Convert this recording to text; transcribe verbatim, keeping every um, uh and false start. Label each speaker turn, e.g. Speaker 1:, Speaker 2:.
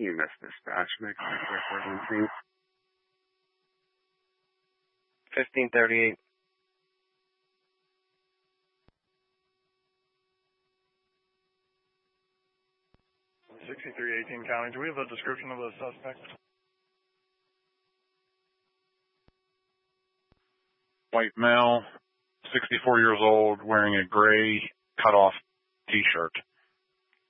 Speaker 1: You missed dispatch. Make a quick word scene.
Speaker 2: fifteen thirty-eight.
Speaker 3: sixty-three eighteen County. Do we have a description of the suspect?
Speaker 4: White male, sixty-four years old, wearing a gray cut-off T-shirt.